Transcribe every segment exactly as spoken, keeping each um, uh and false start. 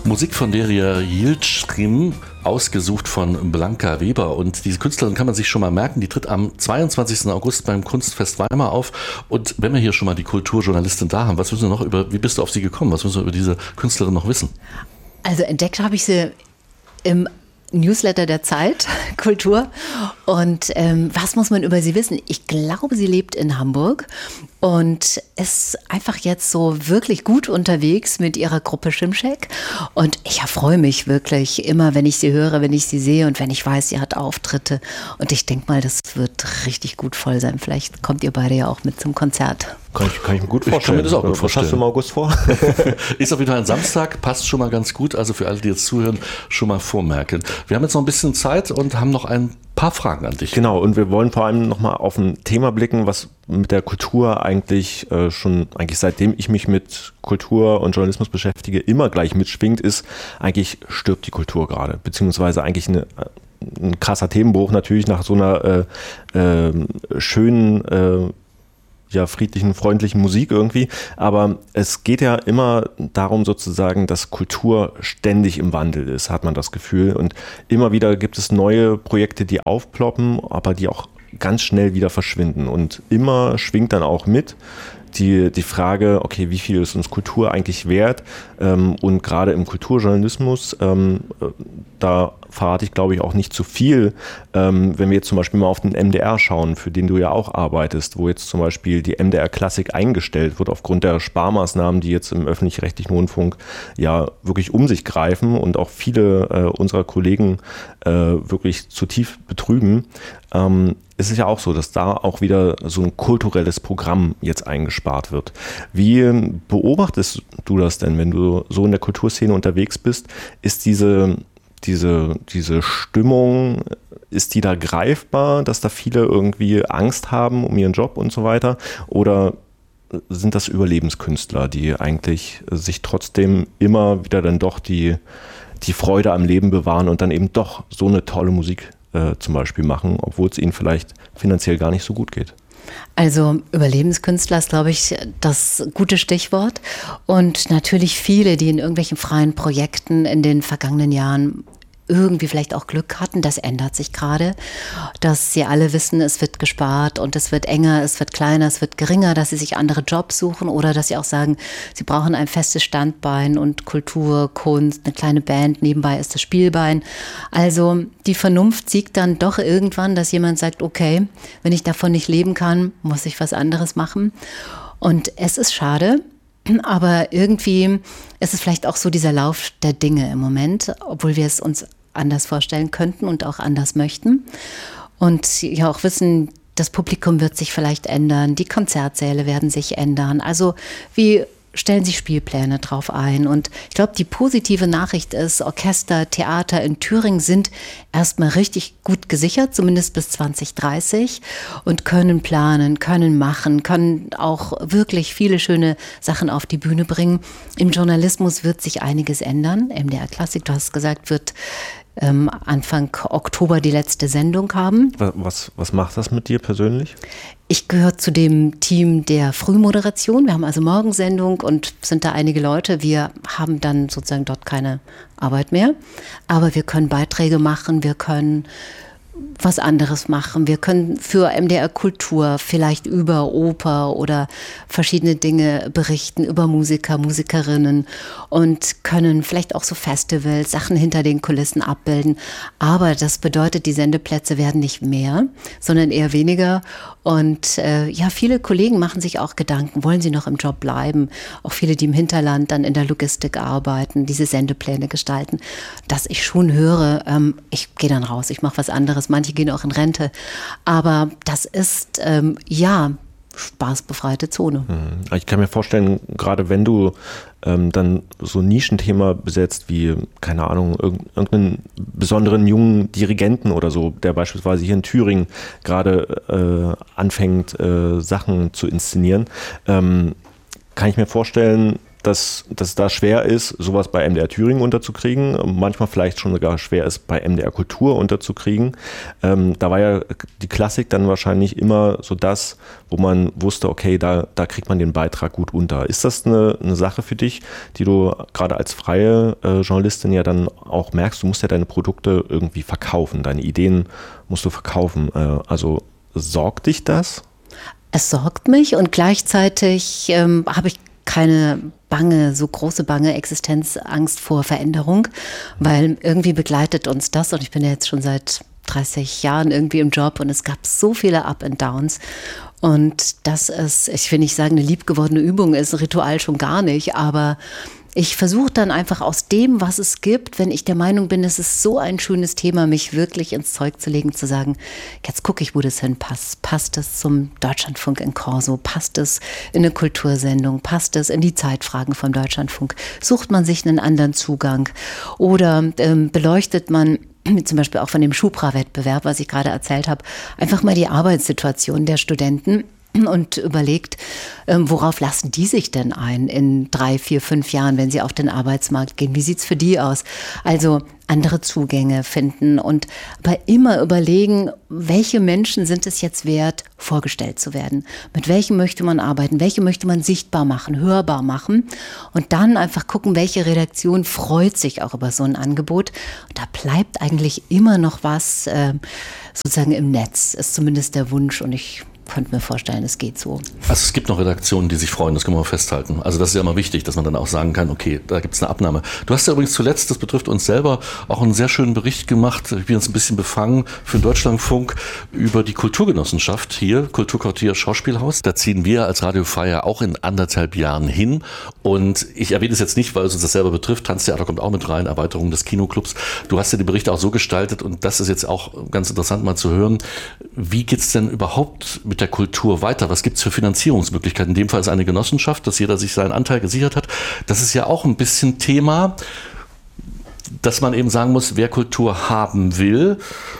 Musik von Derya Yildirim, ausgesucht von Blanca Weber. Und diese Künstlerin kann man sich schon mal merken, die tritt am zweiundzwanzigsten August beim Kunstfest Weimar auf. Und wenn wir hier schon mal die Kulturjournalistin da haben, was müssen wir noch über, wie bist du auf sie gekommen? Was müssen wir über diese Künstlerin noch wissen? Also entdeckt habe ich sie im Newsletter der Zeit, Kultur. Und ähm, was muss man über sie wissen? Ich glaube, sie lebt in Hamburg und ist einfach jetzt so wirklich gut unterwegs mit ihrer Gruppe Schimschek. Und ich erfreue mich wirklich immer, wenn ich sie höre, wenn ich sie sehe und wenn ich weiß, sie hat Auftritte. Und ich denke mal, das wird richtig gut voll sein. Vielleicht kommt ihr beide ja auch mit zum Konzert. Kann ich, kann ich mir gut vorstellen. Ich kann mir das auch gut vorstellen. Was hast du im August vor? Ist auf jeden Fall ein Samstag, passt schon mal ganz gut. Also für alle, die jetzt zuhören, schon mal vormerken. Wir haben jetzt noch ein bisschen Zeit und haben noch ein paar Fragen an dich. Genau, und wir wollen vor allem nochmal auf ein Thema blicken, was mit der Kultur eigentlich äh, schon, eigentlich seitdem ich mich mit Kultur und Journalismus beschäftige, immer gleich mitschwingt, ist, eigentlich stirbt die Kultur gerade. Beziehungsweise eigentlich eine, ein krasser Themenbruch natürlich nach so einer äh, äh, schönen äh, ja, friedlichen, freundlichen Musik irgendwie, aber es geht ja immer darum sozusagen, dass Kultur ständig im Wandel ist, hat man das Gefühl, und immer wieder gibt es neue Projekte, die aufploppen, aber die auch ganz schnell wieder verschwinden, und immer schwingt dann auch mit die, die Frage, okay, wie viel ist uns Kultur eigentlich wert, ähm, und gerade im Kulturjournalismus, ähm, da verrate ich, glaube ich, auch nicht zu viel, ähm, wenn wir jetzt zum Beispiel mal auf den M D R schauen, für den du ja auch arbeitest, wo jetzt zum Beispiel die M D R Klassik eingestellt wird aufgrund der Sparmaßnahmen, die jetzt im öffentlich-rechtlichen Rundfunk ja wirklich um sich greifen und auch viele äh, unserer Kollegen äh, wirklich zu tief betrüben. Ähm, es ist ja auch so, dass da auch wieder so ein kulturelles Programm jetzt eingespart wird. Wie beobachtest du das denn, wenn du so in der Kulturszene unterwegs bist? Ist diese Diese, diese Stimmung, ist die da greifbar, dass da viele irgendwie Angst haben um ihren Job und so weiter? Oder sind das Überlebenskünstler, die eigentlich sich trotzdem immer wieder dann doch die, die Freude am Leben bewahren und dann eben doch so eine tolle Musik äh, zum Beispiel machen, obwohl es ihnen vielleicht finanziell gar nicht so gut geht? Also Überlebenskünstler ist, glaube ich, das gute Stichwort. Und natürlich viele, die in irgendwelchen freien Projekten in den vergangenen Jahren irgendwie vielleicht auch Glück hatten, das ändert sich gerade, dass sie alle wissen, es wird gespart und es wird enger, es wird kleiner, es wird geringer, dass sie sich andere Jobs suchen oder dass sie auch sagen, sie brauchen ein festes Standbein und Kultur, Kunst, eine kleine Band, nebenbei ist das Spielbein. Also die Vernunft siegt dann doch irgendwann, dass jemand sagt, okay, wenn ich davon nicht leben kann, muss ich was anderes machen. Und es ist schade, aber irgendwie ist es vielleicht auch so dieser Lauf der Dinge im Moment, obwohl wir es uns anders vorstellen könnten und auch anders möchten. Und ja auch wissen, das Publikum wird sich vielleicht ändern, die Konzertsäle werden sich ändern. Also wie stellen sich Spielpläne drauf ein? Und ich glaube, die positive Nachricht ist, Orchester, Theater in Thüringen sind erstmal richtig gut gesichert, zumindest bis zwanzig dreißig, und können planen, können machen, können auch wirklich viele schöne Sachen auf die Bühne bringen. Im Journalismus wird sich einiges ändern. M D R Klassik, du hast gesagt, wird ähm, Anfang Oktober die letzte Sendung haben. Was, was macht das mit dir persönlich? Ich gehöre zu dem Team der Frühmoderation. Wir haben also Morgensendung und sind da einige Leute. Wir haben dann sozusagen dort keine Arbeit mehr. Aber wir können Beiträge machen, wir können was anderes machen. Wir können für M D R Kultur vielleicht über Oper oder verschiedene Dinge berichten, über Musiker, Musikerinnen, und können vielleicht auch so Festivals, Sachen hinter den Kulissen abbilden. Aber das bedeutet, die Sendeplätze werden nicht mehr, sondern eher weniger. Und äh, ja, viele Kollegen machen sich auch Gedanken, wollen sie noch im Job bleiben? Auch viele, die im Hinterland dann in der Logistik arbeiten, diese Sendepläne gestalten. Dass ich schon höre, ähm, ich gehe dann raus, ich mache was anderes. Manche gehen auch in Rente. Aber das ist, ähm, ja, spaßbefreite Zone. Ich kann mir vorstellen, gerade wenn du ähm, dann so ein Nischenthema besetzt wie, keine Ahnung, irgendeinen besonderen jungen Dirigenten oder so, der beispielsweise hier in Thüringen gerade äh, anfängt, äh, Sachen zu inszenieren, ähm, kann ich mir vorstellen, dass das da schwer ist, sowas bei M D R Thüringen unterzukriegen, manchmal vielleicht schon sogar schwer ist, bei M D R Kultur unterzukriegen. Ähm, da war ja die Klassik dann wahrscheinlich immer so das, wo man wusste, okay, da, da kriegt man den Beitrag gut unter. Ist das eine, eine Sache für dich, die du gerade als freie äh, Journalistin ja dann auch merkst, du musst ja deine Produkte irgendwie verkaufen, deine Ideen musst du verkaufen. Äh, also sorgt dich das? Es sorgt mich und gleichzeitig ähm, habe ich keine bange, so große bange Existenzangst vor Veränderung, weil irgendwie begleitet uns das und ich bin ja jetzt schon seit dreißig Jahren irgendwie im Job und es gab so viele Up and Downs und das ist, ich will nicht sagen, eine liebgewordene Übung ist, ein Ritual schon gar nicht, aber ich versuche dann einfach aus dem, was es gibt, wenn ich der Meinung bin, es ist so ein schönes Thema, mich wirklich ins Zeug zu legen, zu sagen, jetzt gucke ich, wo das hinpasst. Passt es zum Deutschlandfunk in Corso? Passt es in eine Kultursendung? Passt es in die Zeitfragen vom Deutschlandfunk? Sucht man sich einen anderen Zugang? Oder ähm, beleuchtet man zum Beispiel auch von dem Schubra-Wettbewerb, was ich gerade erzählt habe, einfach mal die Arbeitssituation der Studenten und überlegt, ähm, worauf lassen die sich denn ein in drei, vier, fünf Jahren, wenn sie auf den Arbeitsmarkt gehen? Wie sieht's für die aus? Also andere Zugänge finden und aber immer überlegen, welche Menschen sind es jetzt wert, vorgestellt zu werden? Mit welchen möchte man arbeiten? Welche möchte man sichtbar machen, hörbar machen? Und dann einfach gucken, welche Redaktion freut sich auch über so ein Angebot. Und da bleibt eigentlich immer noch was äh, sozusagen im Netz, ist zumindest der Wunsch und ich könnte mir vorstellen, es geht so. Also es gibt noch Redaktionen, die sich freuen, das können wir mal festhalten. Also das ist ja immer wichtig, dass man dann auch sagen kann, okay, da gibt es eine Abnahme. Du hast ja übrigens zuletzt, das betrifft uns selber, auch einen sehr schönen Bericht gemacht, ich bin jetzt ein bisschen befangen, für den Deutschlandfunk über die Kulturgenossenschaft hier, Kulturquartier Schauspielhaus. Da ziehen wir als Radio Freier auch in anderthalb Jahren hin und ich erwähne es jetzt nicht, weil es uns das selber betrifft, Tanztheater kommt auch mit rein, Erweiterung des Kinoclubs. Du hast ja die Berichte auch so gestaltet und das ist jetzt auch ganz interessant mal zu hören. Wie geht's denn überhaupt mit der Kultur weiter? Was gibt es für Finanzierungsmöglichkeiten? In dem Fall ist eine Genossenschaft, dass jeder sich seinen Anteil gesichert hat. Das ist ja auch ein bisschen Thema, dass man eben sagen muss, wer Kultur haben will,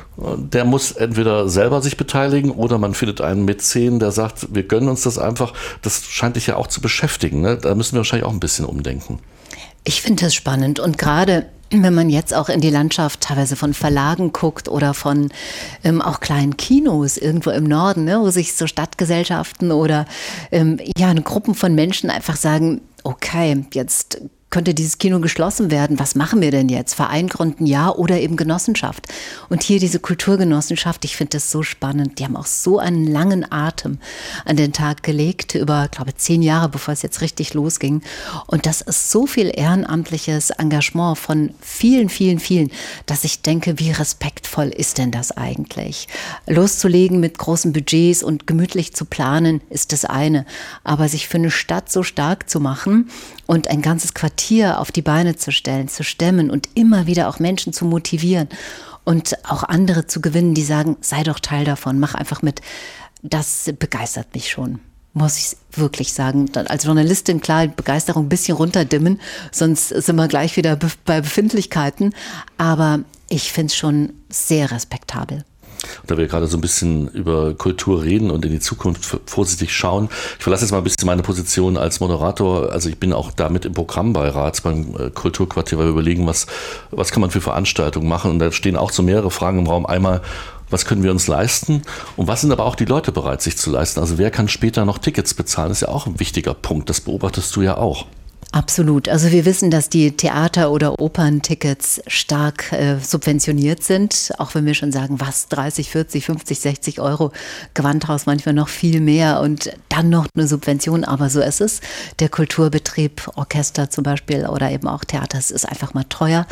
der muss entweder selber sich beteiligen oder man findet einen Mäzen, der sagt, wir gönnen uns das einfach. Das scheint dich ja auch zu beschäftigen, ne? Da müssen wir wahrscheinlich auch ein bisschen umdenken. Ich finde das spannend und gerade wenn man jetzt auch in die Landschaft teilweise von Verlagen guckt oder von ähm, auch kleinen Kinos irgendwo im Norden, ne, wo sich so Stadtgesellschaften oder ähm, ja, eine Gruppen von Menschen einfach sagen, okay, jetzt könnte dieses Kino geschlossen werden. Was machen wir denn jetzt? Verein gründen, ja, oder eben Genossenschaft. Und hier diese Kulturgenossenschaft, ich finde das so spannend. Die haben auch so einen langen Atem an den Tag gelegt, über, glaube ich, zehn Jahre, bevor es jetzt richtig losging. Und das ist so viel ehrenamtliches Engagement von vielen, vielen, vielen, dass ich denke, wie respektvoll ist denn das eigentlich? Loszulegen mit großen Budgets und gemütlich zu planen, ist das eine. Aber sich für eine Stadt so stark zu machen und ein ganzes Quartier auf die Beine zu stellen, zu stemmen und immer wieder auch Menschen zu motivieren und auch andere zu gewinnen, die sagen, sei doch Teil davon, mach einfach mit. Das begeistert mich schon, muss ich wirklich sagen. Als Journalistin, klar, Begeisterung ein bisschen runterdimmen, sonst sind wir gleich wieder bei Befindlichkeiten. Aber ich finde es schon sehr respektabel. Da wir gerade so ein bisschen über Kultur reden und in die Zukunft vorsichtig schauen. Ich verlasse jetzt mal ein bisschen meine Position als Moderator. Also ich bin auch da mit im Programmbeirat beim Kulturquartier, weil wir überlegen, was, was kann man für Veranstaltungen machen. Und da stehen auch so mehrere Fragen im Raum. Einmal, was können wir uns leisten? Und was sind aber auch die Leute bereit, sich zu leisten? Also wer kann später noch Tickets bezahlen? Das ist ja auch ein wichtiger Punkt. Das beobachtest du ja auch. Absolut. Also wir wissen, dass die Theater- oder Operntickets stark äh, subventioniert sind. Auch wenn wir schon sagen, was, dreißig, vierzig, fünfzig, sechzig Euro, Gewandhaus manchmal noch viel mehr und dann noch eine Subvention. Aber so ist es. Der Kulturbetrieb, Orchester zum Beispiel oder eben auch Theater, es ist einfach mal teuer.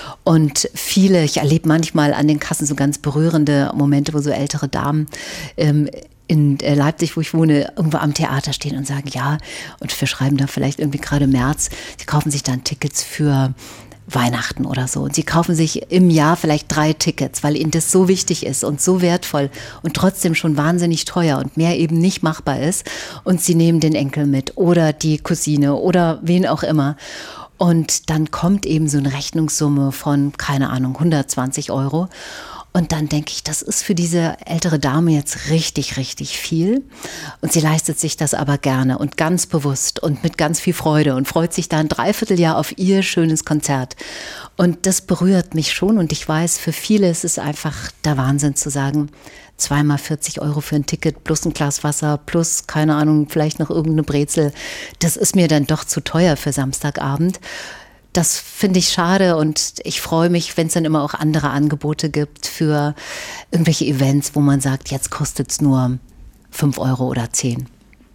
Und viele, ich erlebe manchmal an den Kassen so ganz berührende Momente, wo so ältere Damen ähm, in Leipzig, wo ich wohne, irgendwo am Theater stehen und sagen, ja, und wir schreiben da vielleicht irgendwie gerade März, sie kaufen sich dann Tickets für Weihnachten oder so. Und sie kaufen sich im Jahr vielleicht drei Tickets, weil ihnen das so wichtig ist und so wertvoll und trotzdem schon wahnsinnig teuer und mehr eben nicht machbar ist. Und sie nehmen den Enkel mit oder die Cousine oder wen auch immer. Und dann kommt eben so eine Rechnungssumme von, keine Ahnung, hundertzwanzig Euro. Und dann denke ich, das ist für diese ältere Dame jetzt richtig, richtig viel. Und sie leistet sich das aber gerne und ganz bewusst und mit ganz viel Freude und freut sich da ein Dreivierteljahr auf ihr schönes Konzert. Und das berührt mich schon und ich weiß, für viele ist es einfach der Wahnsinn zu sagen, zweimal vierzig Euro für ein Ticket plus ein Glas Wasser plus, keine Ahnung, vielleicht noch irgendeine Brezel. Das ist mir dann doch zu teuer für Samstagabend. Das finde ich schade und ich freue mich, wenn es dann immer auch andere Angebote gibt für irgendwelche Events, wo man sagt, jetzt kostet es nur fünf Euro oder zehn.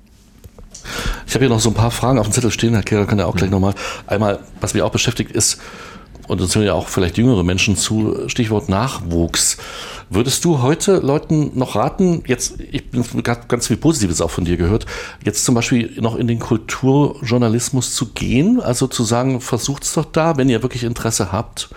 Ich habe hier noch so ein paar Fragen auf dem Zettel stehen, Herr Kehrer kann ja auch gleich nochmal. Einmal, was mich auch beschäftigt ist, und uns hören ja auch vielleicht jüngere Menschen zu, Stichwort Nachwuchs. Würdest du heute Leuten noch raten, jetzt, ich bin ganz viel Positives auch von dir gehört, jetzt zum Beispiel noch in den Kulturjournalismus zu gehen, also zu sagen, versucht's doch da, wenn ihr wirklich Interesse habt,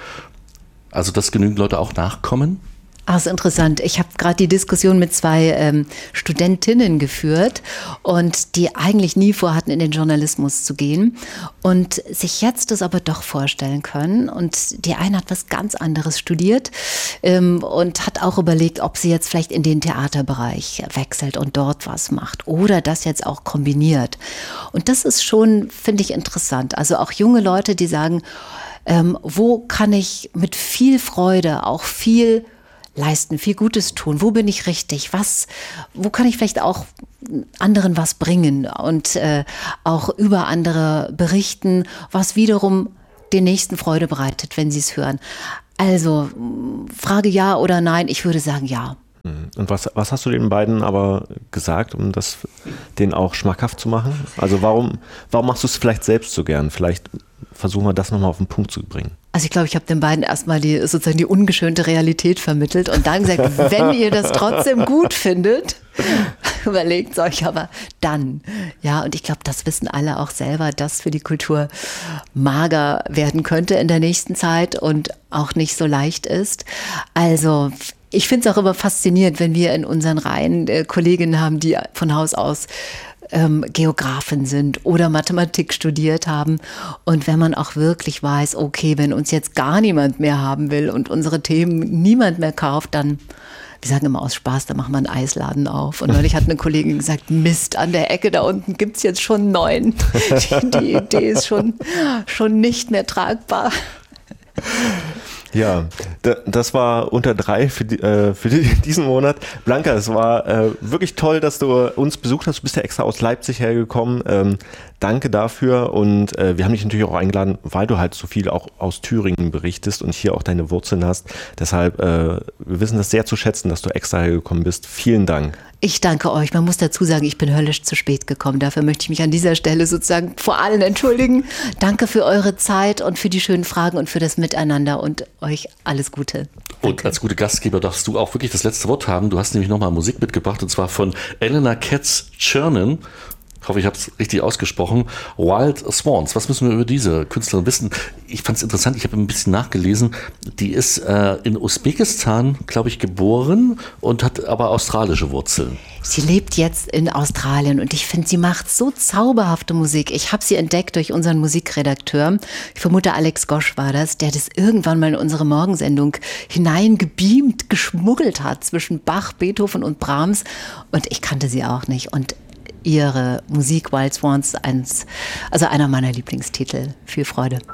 also dass genügend Leute auch nachkommen? Ah, ist interessant. Ich habe gerade die Diskussion mit zwei ähm, Studentinnen geführt und die eigentlich nie vorhatten, in den Journalismus zu gehen und sich jetzt das aber doch vorstellen können. Und die eine hat was ganz anderes studiert ähm, und hat auch überlegt, ob sie jetzt vielleicht in den Theaterbereich wechselt und dort was macht oder das jetzt auch kombiniert. Und das ist schon, finde ich, interessant. Also auch junge Leute, die sagen, ähm, wo kann ich mit viel Freude auch viel leisten, viel Gutes tun. Wo bin ich richtig? Was, wo kann ich vielleicht auch anderen was bringen und äh, auch über andere berichten, was wiederum den Nächsten Freude bereitet, wenn sie es hören. Also, Frage ja oder nein, ich würde sagen ja. Und was, was hast du den beiden aber gesagt, um das denen auch schmackhaft zu machen? Also warum, warum machst du es vielleicht selbst so gern? Vielleicht versuchen wir das nochmal auf den Punkt zu bringen. Also ich glaube, ich habe den beiden erstmal die sozusagen die ungeschönte Realität vermittelt und dann gesagt, wenn ihr das trotzdem gut findet, überlegt euch aber dann. Ja, und ich glaube, das wissen alle auch selber, dass für die Kultur mager werden könnte in der nächsten Zeit und auch nicht so leicht ist. Also ich finde es auch immer faszinierend, wenn wir in unseren Reihen äh, Kolleginnen haben, die von Haus aus ähm, Geografen sind oder Mathematik studiert haben. Und wenn man auch wirklich weiß, okay, wenn uns jetzt gar niemand mehr haben will und unsere Themen niemand mehr kauft, dann, wir sagen immer aus Spaß, da machen wir einen Eisladen auf. Und neulich hat eine Kollegin gesagt, Mist, an der Ecke da unten gibt es jetzt schon einen neuen. Die, die Idee ist schon, schon nicht mehr tragbar. Ja, das war unter drei für, die, äh, für die, diesen Monat. Blanka, es war äh, wirklich toll, dass du uns besucht hast. Du bist ja extra aus Leipzig hergekommen. Ähm, danke dafür und äh, wir haben dich natürlich auch eingeladen, weil du halt so viel auch aus Thüringen berichtest und hier auch deine Wurzeln hast. Deshalb, äh, wir wissen das sehr zu schätzen, dass du extra hergekommen bist. Vielen Dank. Ich danke euch. Man muss dazu sagen, ich bin höllisch zu spät gekommen. Dafür möchte ich mich an dieser Stelle sozusagen vor allen entschuldigen. Danke für eure Zeit und für die schönen Fragen und für das Miteinander und euch alles Gute. Danke. Und als gute Gastgeber darfst du auch wirklich das letzte Wort haben. Du hast nämlich nochmal Musik mitgebracht und zwar von Elena Katz-Chernin. Ich hoffe, ich habe es richtig ausgesprochen. Wild Swans. Was müssen wir über diese Künstlerin wissen? Ich fand es interessant, ich habe ein bisschen nachgelesen. Die ist äh, in Usbekistan, glaube ich, geboren und hat aber australische Wurzeln. Sie lebt jetzt in Australien und ich finde, sie macht so zauberhafte Musik. Ich habe sie entdeckt durch unseren Musikredakteur. Ich vermute, Alex Gosch war das, der das irgendwann mal in unsere Morgensendung hineingebeamt, geschmuggelt hat zwischen Bach, Beethoven und Brahms. Und ich kannte sie auch nicht. Und ihre Musik Wild Swans, eins, also einer meiner Lieblingstitel. Viel Freude.